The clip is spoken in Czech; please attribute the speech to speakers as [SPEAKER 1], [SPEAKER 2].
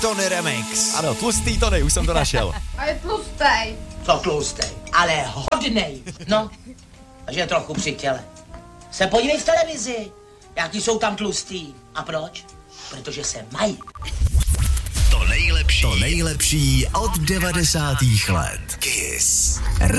[SPEAKER 1] Tony Remix.
[SPEAKER 2] Ano, tlustý Tony, už jsem to našel.
[SPEAKER 3] A je tlustej.
[SPEAKER 4] Co tlustej, ale hodnej, no. A že trochu při těle. Se podívej v televizi, jaký jsou tam tlustý. A proč? Protože se mají.
[SPEAKER 1] To nejlepší od 90. let. Kiss.